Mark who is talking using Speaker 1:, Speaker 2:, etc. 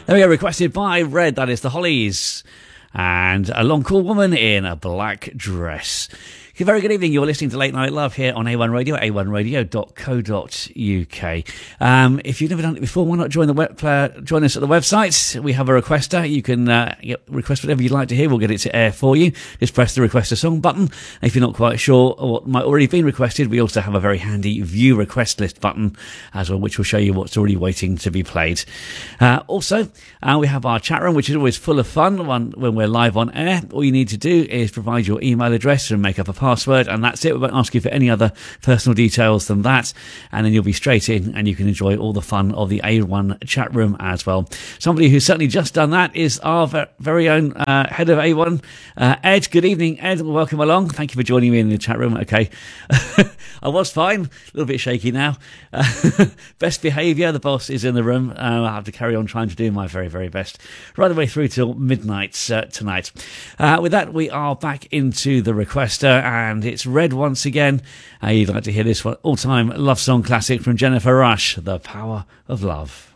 Speaker 1: There we go, requested by Red, that is the Hollies, and a long cool woman in a black dress. Very good evening, you're listening to Late Night Love here on A1 Radio, a1radio.co.uk. If you've never done it before, why not join join us at the website. We have a requester. You can request whatever you'd like to hear. We'll get it to air for you. Just press the request a song button. If you're not quite sure what might already been requested, we also have a very handy view request list button as well, which will show you what's already waiting to be played. Also, we have our chat room, which is always full of fun when we're live on air. All you need to do is provide your email address and make up a password, and that's it. We won't ask you for any other personal details than that, and then you'll be straight in and you can enjoy all the fun of the A1 chat room as well. Somebody who's certainly just done that is our very own head of A1, Ed. Good evening, Ed. Welcome along. Thank you for joining me in the chat room. Okay. I was fine, a little bit shaky now. Best behaviour, the boss is in the room. I'll have to carry on trying to do my very, very best right the way through till midnight tonight. With that, we are back into the requester, and it's Red once again. You'd like to hear this one, all-time love song classic from Jennifer Rush, The Power of Love.